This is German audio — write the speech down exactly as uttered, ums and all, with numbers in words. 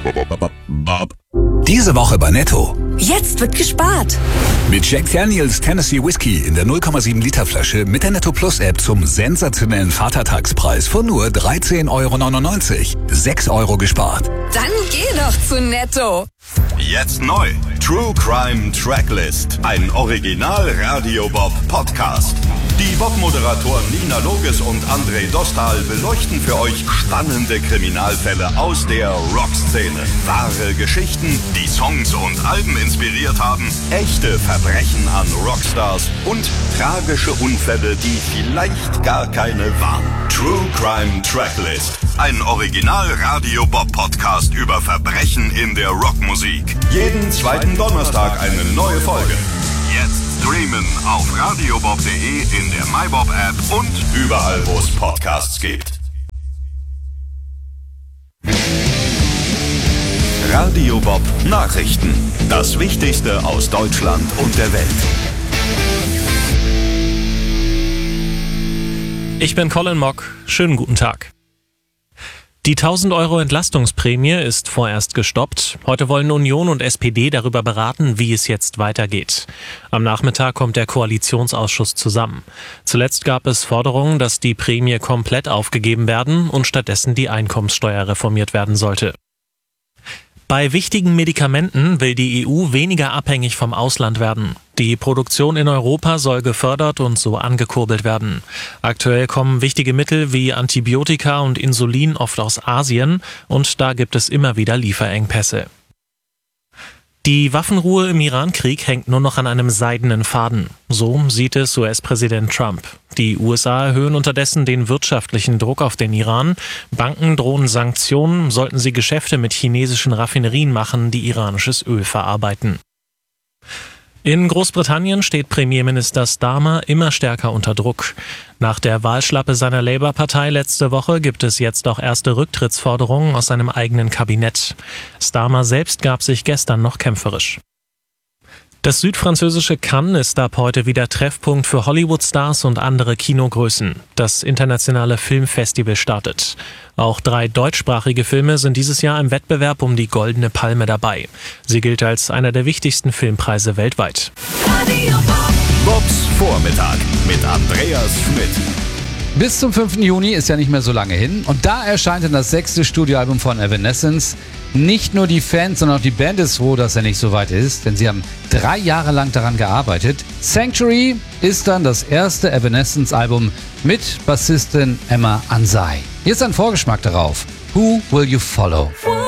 Diese Woche bei Netto. Jetzt wird gespart. Mit Jack Daniels Tennessee Whiskey in der null Komma sieben Liter Flasche mit der Netto Plus App zum sensationellen Vatertagspreis von nur dreizehn Euro neunundneunzig. sechs Euro gespart. Dann geh doch zu Netto. Jetzt neu. True Crime Tracklist. Ein Original Radio Bob Podcast. Die Bob-Moderatoren Nina Loges und André Dostal beleuchten für euch spannende Kriminalfälle aus der Rockszene. Wahre Geschichten, die Songs und Alben inspiriert haben, echte Verbrechen an Rockstars und tragische Unfälle, die vielleicht gar keine waren. True Crime Tracklist. Ein Original Radio Bob Podcast über Verbrechen in der Rockmusik. Jeden zweiten Donnerstag eine neue Folge. Jetzt streamen auf radiobob punkt de, in der MyBob App und überall, wo es Podcasts gibt. Radio Bob Nachrichten. Das Wichtigste aus Deutschland und der Welt. Ich bin Colin Mock. Schönen guten Tag. Die tausend Euro Entlastungsprämie ist vorerst gestoppt. Heute wollen Union und S P D darüber beraten, wie es jetzt weitergeht. Am Nachmittag kommt der Koalitionsausschuss zusammen. Zuletzt gab es Forderungen, dass die Prämie komplett aufgegeben werden und stattdessen die Einkommenssteuer reformiert werden sollte. Bei wichtigen Medikamenten will die E U weniger abhängig vom Ausland werden. Die Produktion in Europa soll gefördert und so angekurbelt werden. Aktuell kommen wichtige Mittel wie Antibiotika und Insulin oft aus Asien und da gibt es immer wieder Lieferengpässe. Die Waffenruhe im Iran-Krieg hängt nur noch an einem seidenen Faden. So sieht es U S-Präsident Trump. Die U S A erhöhen unterdessen den wirtschaftlichen Druck auf den Iran. Banken drohen Sanktionen, sollten sie Geschäfte mit chinesischen Raffinerien machen, die iranisches Öl verarbeiten. In Großbritannien steht Premierminister Starmer immer stärker unter Druck. Nach der Wahlschlappe seiner Labour-Partei letzte Woche gibt es jetzt auch erste Rücktrittsforderungen aus seinem eigenen Kabinett. Starmer selbst gab sich gestern noch kämpferisch. Das südfranzösische Cannes ist ab heute wieder Treffpunkt für Hollywood-Stars und andere Kinogrößen. Das internationale Filmfestival startet. Auch drei deutschsprachige Filme sind dieses Jahr im Wettbewerb um die Goldene Palme dabei. Sie gilt als einer der wichtigsten Filmpreise weltweit. Bobs Vormittag mit Andreas Schmidt. Bis zum fünften Juni ist ja nicht mehr so lange hin und da erscheint dann das sechste Studioalbum von Evanescence. Nicht nur die Fans, sondern auch die Band ist froh, dass er nicht so weit ist, denn sie haben drei Jahre lang daran gearbeitet. Sanctuary ist dann das erste Evanescence-Album mit Bassistin Emma Ansai. Jetzt ein Vorgeschmack darauf. Who Will You Follow?